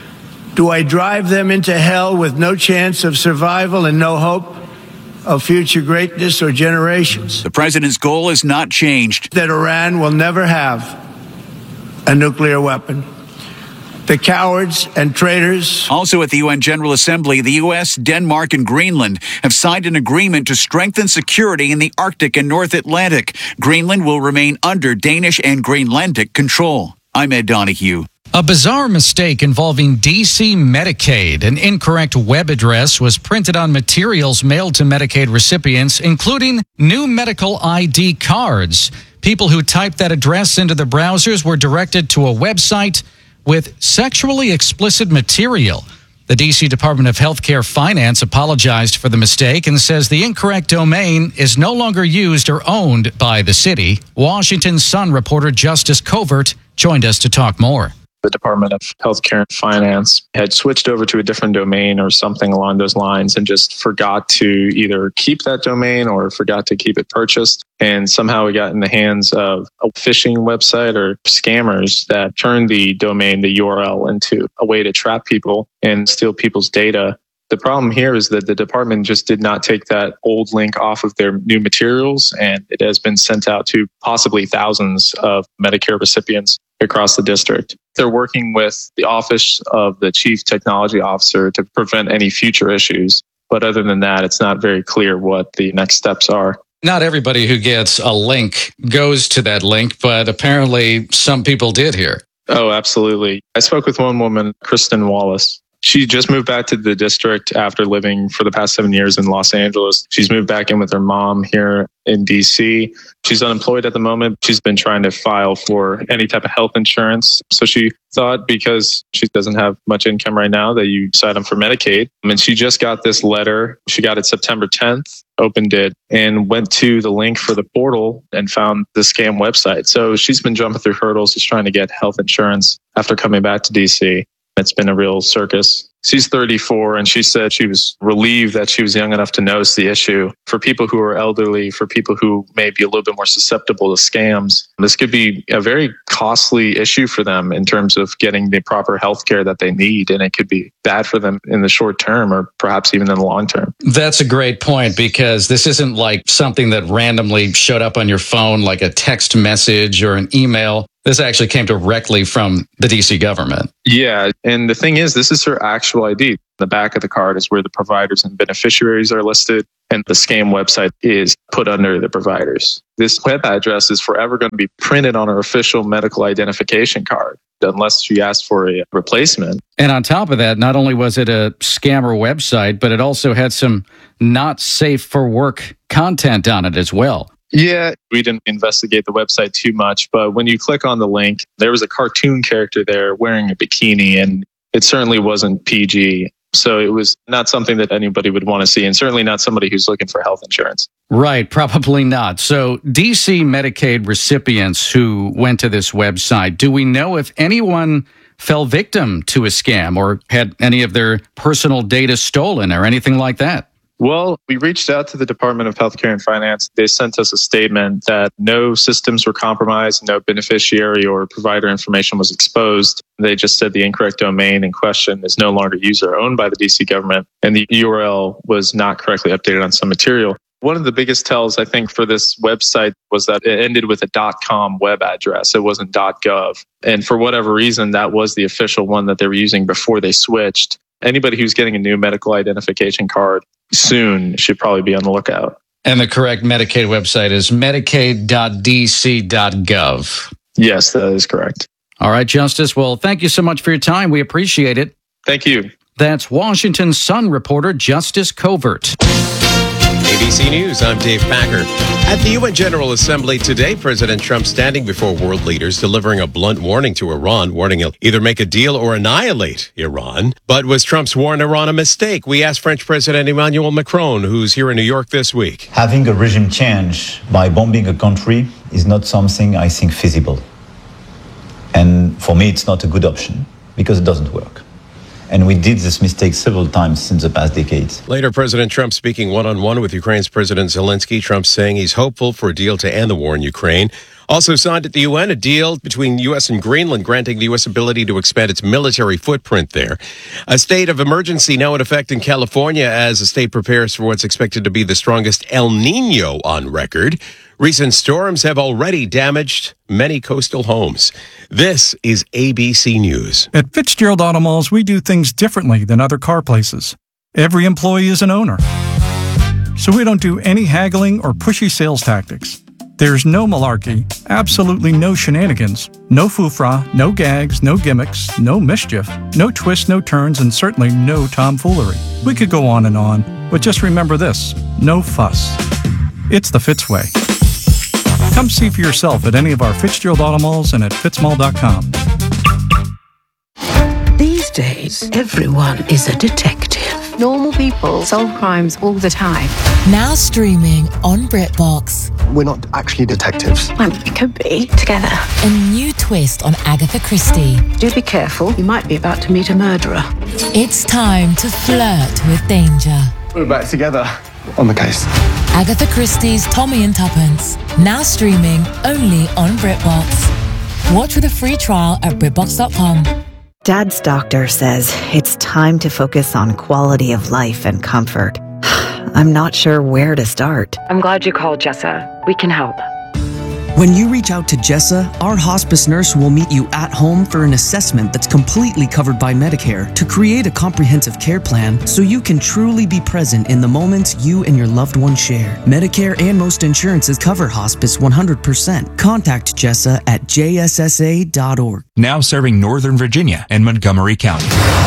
Do I drive them into hell with no chance of survival and no hope of future greatness or generations? The president's goal has not changed. That Iran will never have a nuclear weapon. The cowards and traitors. Also at the U N General Assembly, the U S, Denmark, and Greenland have signed an agreement to strengthen security in the Arctic and North Atlantic. Greenland will remain under Danish and Greenlandic control. I'm Ed Donahue. A bizarre mistake involving D C Medicaid. An incorrect web address was printed on materials mailed to Medicaid recipients, including new medical I D cards. People who typed that address into the browsers were directed to a website with sexually explicit material. The D C Department of Healthcare Finance apologized for the mistake and says the incorrect domain is no longer used or owned by the city. Washington Sun reporter Justice Covert joined us to talk more. The Department of Healthcare and Finance had switched over to a different domain or something along those lines and just forgot to either keep that domain or forgot to keep it purchased. And somehow we got in the hands of a phishing website or scammers that turned the domain, the U R L, into a way to trap people and steal people's data. The problem here is that the department just did not take that old link off of their new materials, and it has been sent out to possibly thousands of Medicare recipients across the district. They're working with the Office of the Chief Technology Officer to prevent any future issues. But other than that, it's not very clear what the next steps are. Not everybody who gets a link goes to that link, but apparently some people did here. Oh, absolutely. I spoke with one woman, Kristen Wallace. She just moved back to the district after living for the past seven years in Los Angeles. She's moved back in with her mom here in D C. She's unemployed at the moment. She's been trying to file for any type of health insurance. So she thought because she doesn't have much income right now that you sign up for Medicaid. And she just got this letter. She got it September tenth, opened it, and went to the link for the portal and found the scam website. So she's been jumping through hurdles just trying to get health insurance after coming back to D C. It's been a real circus. She's thirty-four, and she said she was relieved that she was young enough to notice the issue. For people who are elderly, for people who may be a little bit more susceptible to scams, this could be a very costly issue for them in terms of getting the proper health care that they need, and it could be bad for them in the short term or perhaps even in the long term. That's a great point, because this isn't like something that randomly showed up on your phone like a text message or an email. This actually came directly from the D C government. Yeah. And the thing is, this is her actual I D. The back of the card is where the providers and beneficiaries are listed, and the scam website is put under the providers. This web address is forever going to be printed on her official medical identification card, unless she asks for a replacement. And on top of that, not only was it a scammer website, but it also had some not safe for work content on it as well. Yeah, we didn't investigate the website too much, but when you click on the link, there was a cartoon character there wearing a bikini, and it certainly wasn't P G. So it was not something that anybody would want to see, and certainly not somebody who's looking for health insurance. Right, probably not. So D C Medicaid recipients who went to this website, do we know if anyone fell victim to a scam or had any of their personal data stolen or anything like that? Well, we reached out to the Department of Healthcare and Finance. They sent us a statement that no systems were compromised, no beneficiary or provider information was exposed. They just said the incorrect domain in question is no longer used or owned by the D C government, and the U R L was not correctly updated on some material. One of the biggest tells, I think, for this website was that it ended with a .com web address. It wasn't .gov. And for whatever reason, that was the official one that they were using before they switched. Anybody who's getting a new medical identification card soon should probably be on the lookout. And the correct Medicaid website is medicaid dot d c dot gov. Yes, that is correct. All right, Justice. Well, thank you so much for your time. We appreciate it. Thank you. That's Washington Sun reporter Justice Covert. A B C News, I'm Dave Packer. At the U N General Assembly today, President Trump standing before world leaders delivering a blunt warning to Iran, warning he'll either make a deal or annihilate Iran. But was Trump's war on Iran a mistake? We asked French President Emmanuel Macron, who's here in New York this week. Having a regime change by bombing a country is not something I think feasible. And for me, it's not a good option because it doesn't work. And we did this mistake several times in the past decades. Later, President Trump speaking one-on-one with Ukraine's President Zelensky. Trump saying he's hopeful for a deal to end the war in Ukraine. Also signed at the U N, a deal between U S and Greenland granting the U S ability to expand its military footprint there. A state of emergency now in effect in California as the state prepares for what's expected to be the strongest El Nino on record. Recent storms have already damaged many coastal homes. This is A B C News. At Fitzgerald Auto Malls, we do things differently than other car places. Every employee is an owner. So we don't do any haggling or pushy sales tactics. There's no malarkey, absolutely no shenanigans, no foofra, no gags, no gimmicks, no mischief, no twists, no turns, and certainly no tomfoolery. We could go on and on, but just remember this, no fuss. It's the Fitz way. Come see for yourself at any of our Fitzgerald Auto Malls and at fitz mall dot com. These days, everyone is a detective. Normal people solve crimes all the time. Now streaming on BritBox. We're not actually detectives. Well, we could be together. A new twist on Agatha Christie. Do be careful. You might be about to meet a murderer. It's time to flirt with danger. We're back together on the case. Agatha Christie's Tommy and Tuppence. Now streaming only on BritBox. Watch with a free trial at brit box dot com. Dad's doctor says it's time to focus on quality of life and comfort. I'm not sure where to start. I'm glad you called, Jessa. We can help. When you reach out to Jessa, our hospice nurse will meet you at home for an assessment that's completely covered by Medicare to create a comprehensive care plan so you can truly be present in the moments you and your loved one share. Medicare and most insurances cover hospice one hundred percent. Contact Jessa at j s s a dot org. Now serving Northern Virginia and Montgomery County.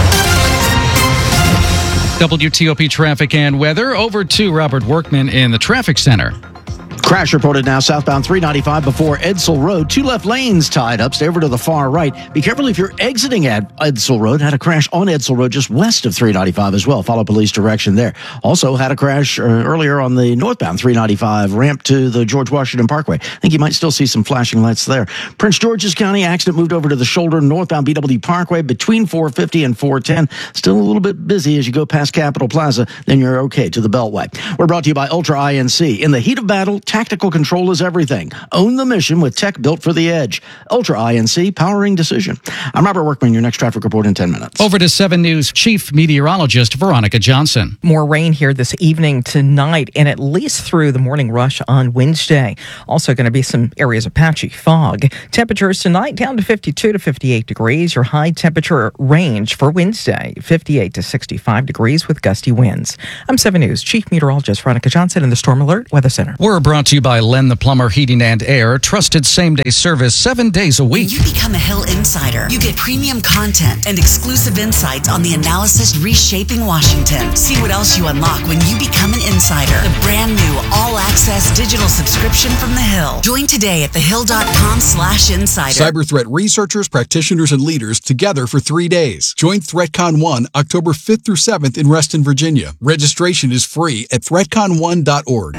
W T O P traffic and weather. Over to Robert Workman in the traffic center. Crash reported now southbound three ninety-five before Edsel Road. Two left lanes tied up. Stay over to the far right. Be careful if you're exiting at Edsel Road. Had a crash on Edsel Road just west of three ninety-five as well. Follow police direction there. Also had a crash uh, earlier on the northbound three ninety-five ramp to the George Washington Parkway. I think you might still see some flashing lights there. Prince George's County accident moved over to the shoulder northbound B W Parkway between four fifty and four ten. Still a little bit busy as you go past Capitol Plaza. Then you're okay to the Beltway. We're brought to you by Ultra I N C. In the heat of battle, tactical control is everything. Own the mission with tech built for the edge. Ultra I N C, powering decision. I'm Robert Workman, your next traffic report in ten minutes. Over to seven News Chief Meteorologist Veronica Johnson. More rain here this evening, tonight, and at least through the morning rush on Wednesday. Also going to be some areas of patchy fog. Temperatures tonight down to fifty-two to fifty-eight degrees. Your high temperature range for Wednesday, fifty-eight to sixty-five degrees with gusty winds. I'm seven News Chief Meteorologist Veronica Johnson in the Storm Alert Weather Center. We're brought to you by Len the Plumber Heating and Air. Trusted same-day service seven days a week. When you become a Hill Insider, you get premium content and exclusive insights on the analysis reshaping Washington. See what else you unlock when you become an insider. The brand new all-access digital subscription from The Hill. Join today at thehill.com slash insider. Cyber threat researchers, practitioners, and leaders together for three days. Join ThreatCon one October fifth through seventh in Reston, Virginia. Registration is free at threat con one dot org.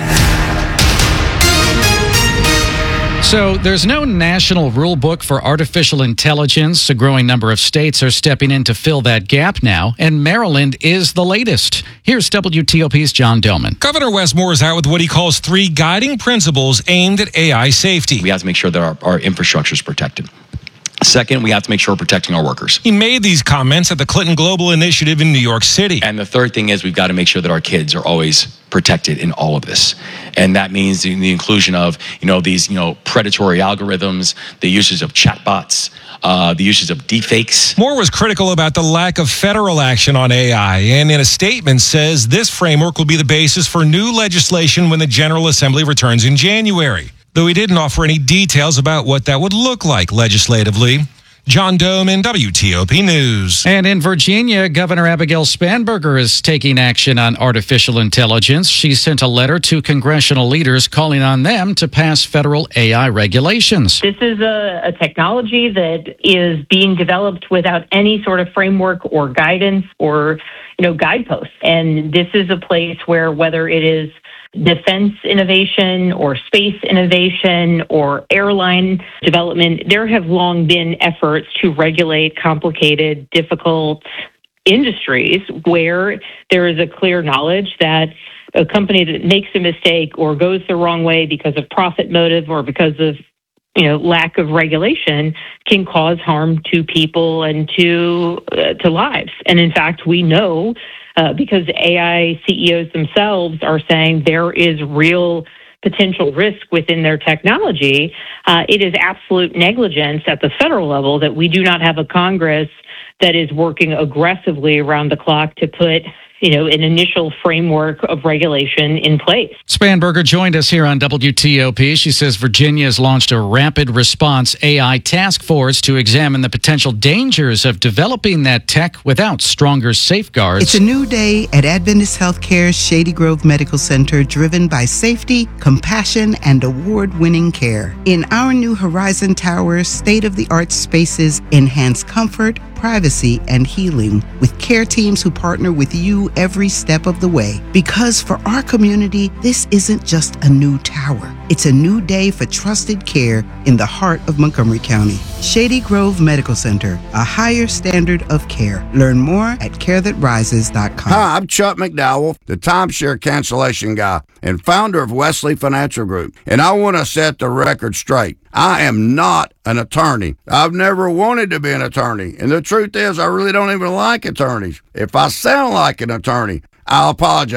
So there's no national rule book for artificial intelligence. A growing number of states are stepping in to fill that gap now, and Maryland is the latest. Here's W T O P's John Dillman. Governor Wes Moore is out with what he calls three guiding principles aimed at A I safety. We have to make sure that our, our infrastructure is protected. Second, we have to make sure we're protecting our workers. He made these comments at the Clinton Global Initiative in New York City. And the third thing is we've got to make sure that our kids are always protected in all of this. And that means the, the inclusion of, you know, these, you know, predatory algorithms, the usage of chatbots, uh, the usage of deepfakes. Moore was critical about the lack of federal action on A I, and in a statement says this framework will be the basis for new legislation when the General Assembly returns in January, though he didn't offer any details about what that would look like legislatively. John Doman, W T O P News. And in Virginia, Governor Abigail Spanberger is taking action on artificial intelligence. She sent a letter to congressional leaders calling on them to pass federal A I regulations. This is a, a technology that is being developed without any sort of framework or guidance or, you know, guideposts. And this is a place where whether it is defense innovation or space innovation or airline development, there have long been efforts to regulate complicated, difficult industries where there is a clear knowledge that a company that makes a mistake or goes the wrong way because of profit motive or because of, you know, lack of regulation can cause harm to people and to uh, to lives. And in fact, we know Uh, because A I C E Os themselves are saying there is real potential risk within their technology. Uh, it is absolute negligence at the federal level that we do not have a Congress that is working aggressively around the clock to put, you know, an initial framework of regulation in place. Spanberger joined us here on W T O P. She says Virginia has launched a rapid response A I task force to examine the potential dangers of developing that tech without stronger safeguards. It's a new day at Adventist Healthcare's Shady Grove Medical Center, driven by safety, compassion, and award-winning care. In our new Horizon Tower, state-of-the-art spaces enhance comfort, privacy, and healing with care teams who partner with you every step of the way. Because for our community, this isn't just a new tower. It's a new day for trusted care in the heart of Montgomery County. Shady Grove Medical Center, a higher standard of care. Learn more at care that rises dot com. Hi, I'm Chuck McDowell, the timeshare cancellation guy and founder of Wesley Financial Group. And I want to set the record straight. I am not an attorney. I've never wanted to be an attorney. And the truth is, I really don't even like attorneys. If I sound like an attorney, I apologize.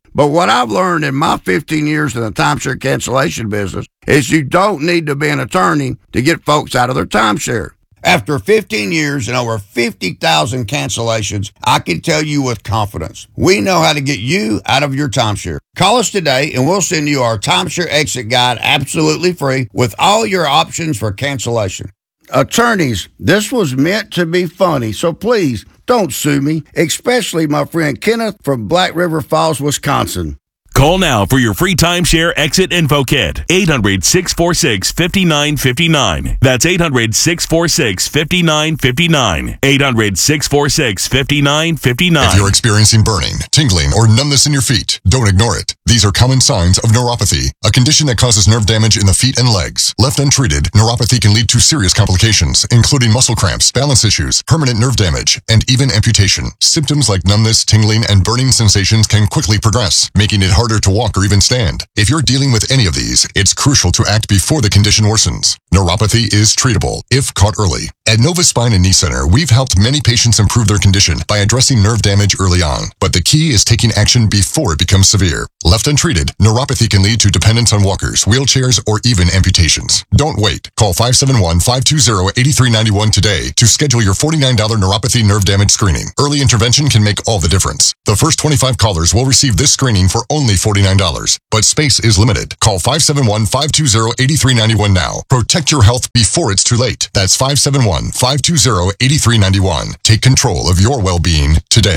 But what I've learned in my fifteen years in the timeshare cancellation business is you don't need to be an attorney to get folks out of their timeshare. After fifteen years and over fifty thousand cancellations, I can tell you with confidence, we know how to get you out of your timeshare. Call us today and we'll send you our timeshare exit guide absolutely free with all your options for cancellation. Attorneys, this was meant to be funny, so please don't sue me, especially my friend Kenneth from Black River Falls, Wisconsin. Call now for your free timeshare exit info kit. eight hundred, six four six, five nine five nine. That's eight hundred, six four six, five nine five nine. eight hundred, six four six, five nine five nine. If you're experiencing burning, tingling, or numbness in your feet, don't ignore it. These are common signs of neuropathy, a condition that causes nerve damage in the feet and legs. Left untreated, neuropathy can lead to serious complications, including muscle cramps, balance issues, permanent nerve damage, and even amputation. Symptoms like numbness, tingling, and burning sensations can quickly progress, making it harder to walk or even stand. If you're dealing with any of these, it's crucial to act before the condition worsens. Neuropathy is treatable if caught early. At Nova Spine and Knee Center, we've helped many patients improve their condition by addressing nerve damage early on. But the key is taking action before it becomes severe. Left untreated, neuropathy can lead to dependence on walkers, wheelchairs, or even amputations. Don't wait. Call five seven one, five two zero, eight three nine one today to schedule your forty-nine dollars neuropathy nerve damage screening. Early intervention can make all the difference. The first twenty-five callers will receive this screening for only forty-nine dollars, but space is limited. Call five seven one, five two zero, eight three nine one now. Protect your health before it's too late. That's five seven one, five two zero, eight three nine one. Take control of your well-being today.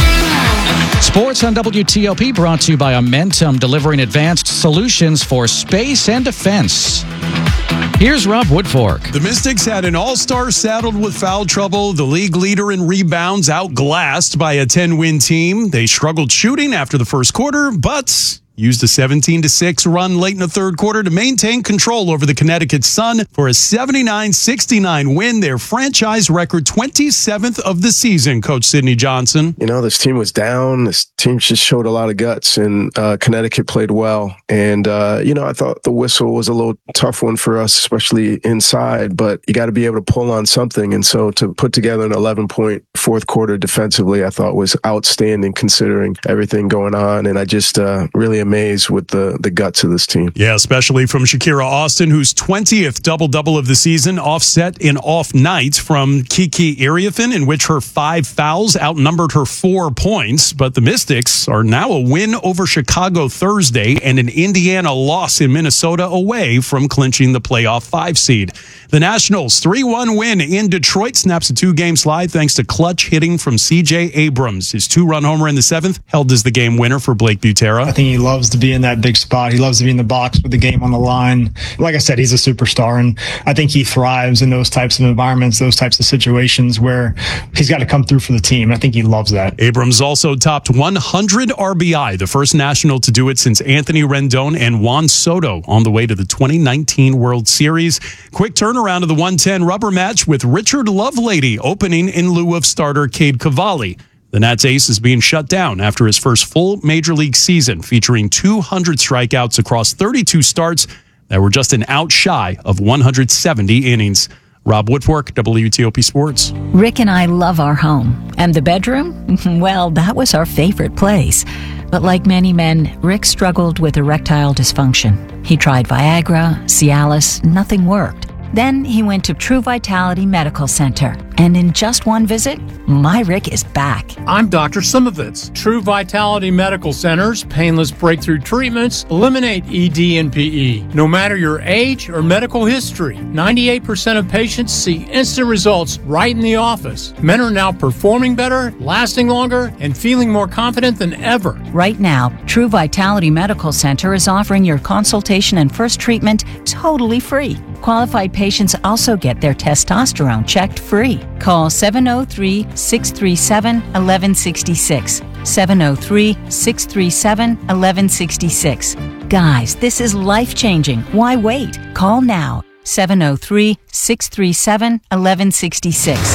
Sports on W T O P brought to you by Amentum, delivering advanced solutions for space and defense. Here's Rob Woodfork. The Mystics had an all-star saddled with foul trouble. The league leader in rebounds outglassed by a ten-win team. They struggled shooting after the first quarter, but used a seventeen to six run late in the third quarter to maintain control over the Connecticut Sun for a seventy-nine sixty-nine win, their franchise record twenty-seventh of the season, Coach Sidney Johnson. You know, this team was down. This team just showed a lot of guts, and uh, Connecticut played well. And, uh, you know, I thought the whistle was a little tough one for us, especially inside, but you got to be able to pull on something. And so to put together an eleven-point fourth quarter defensively, I thought was outstanding considering everything going on. And I just uh, really amazed with the, the guts of this team. Yeah, especially from Shakira Austin, whose twentieth double-double of the season, offset in off nights from Kiki Iriafen, in which her five fouls outnumbered her four points. But the Mystics are now a win over Chicago Thursday and an Indiana loss in Minnesota away from clinching the playoff five seed. The Nationals' three one win in Detroit snaps a two-game slide thanks to clutch hitting from C J Abrams. His two-run homer in the seventh held as the game winner for Blake Butera. I think he loves to be in that big spot. He loves to be in the box with the game on the line. Like I said, he's a superstar, and I think he thrives in those types of environments, those types of situations where he's got to come through for the team. I think he loves that. Abrams also topped one hundred R B I, the first National to do it since Anthony Rendon and Juan Soto on the way to the twenty nineteen World Series. Quick turnaround of the one ten rubber match with Richard Lovelady opening in lieu of starter Cade Cavalli. The Nats ace is being shut down after his first full major league season, featuring two hundred strikeouts across thirty-two starts that were just an out shy of one hundred seventy innings. Rob Woodfork, W T O P Sports. Rick and I love our home. And the bedroom? Well, that was our favorite place. But like many men, Rick struggled with erectile dysfunction. He tried Viagra, Cialis, nothing worked. Then he went to True Vitality Medical Center. And in just one visit, my Rick is back. I'm Doctor Simovitz. True Vitality Medical Center's painless breakthrough treatments eliminate E D and P E. No matter your age or medical history, ninety-eight percent of patients see instant results right in the office. Men are now performing better, lasting longer, and feeling more confident than ever. Right now, True Vitality Medical Center is offering your consultation and first treatment totally free. Qualified patients also get their testosterone checked free. Call seven oh three, six three seven, one one six six. seven oh three, six three seven, one one six six. Guys, this is life-changing. Why wait? Call now. seven oh three, six three seven, one one six six.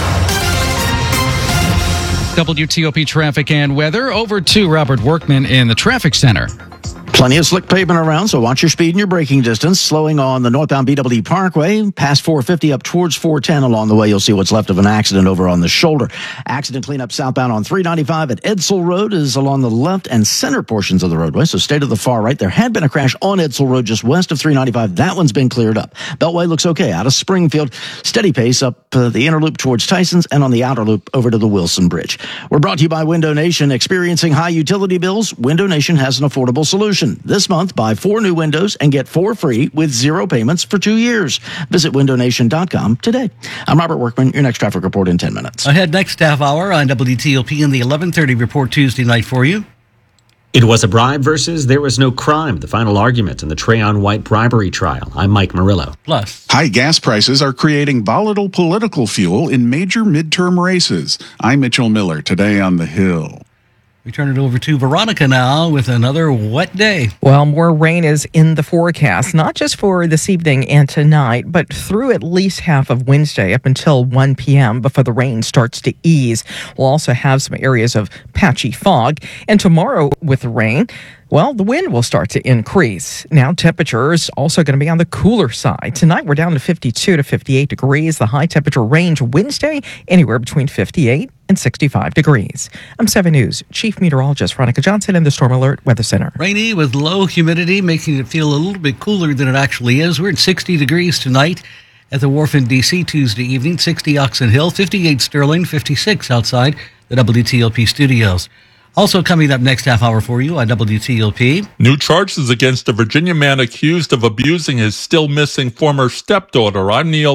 W T O P traffic and weather. Over to Robert Workman in the traffic center. Plenty of slick pavement around, so watch your speed and your braking distance. Slowing on the northbound B W D Parkway, past four fifty up towards four ten. Along the way, you'll see what's left of an accident over on the shoulder. Accident cleanup southbound on three ninety-five at Edsel Road is along the left and center portions of the roadway, so stay to the far right. There had been a crash on Edsel Road just west of three ninety-five. That one's been cleared up. Beltway looks okay out of Springfield. Steady pace up uh, the inner loop towards Tyson's and on the outer loop over to the Wilson Bridge. We're brought to you by Window Nation. Experiencing high utility bills? Window Nation has an affordable solution. This month, buy four new windows and get four free with zero payments for two years. Visit window nation dot com today. I'm Robert Workman. Your next traffic report in ten minutes. Ahead next half hour on W T O P in the eleven thirty report Tuesday night for you. It was a bribe versus there was no crime. The final argument in the Trayon White bribery trial. I'm Mike Murillo. Plus, high gas prices are creating volatile political fuel in major midterm races. I'm Mitchell Miller. Today on The Hill. We turn it over to Veronica now with another wet day. Well, more rain is in the forecast, not just for this evening and tonight, but through at least half of Wednesday up until one p.m. before the rain starts to ease. We'll also have some areas of patchy fog. And tomorrow with the rain, well, the wind will start to increase. Now, temperatures also going to be on the cooler side. Tonight, we're down to fifty-two to fifty-eight degrees. The high temperature range Wednesday, anywhere between fifty-eight and sixty-five degrees. I'm seven News Chief Meteorologist Veronica Johnson in the Storm Alert Weather Center. Rainy with low humidity, making it feel a little bit cooler than it actually is. We're at sixty degrees tonight at the Wharf in D C Tuesday evening, sixty Oxon Hill, fifty-eight Sterling, fifty-six outside the W T O P studios. Also coming up next half hour for you on W T O P. New charges against a Virginia man accused of abusing his still missing former stepdaughter. I'm Neil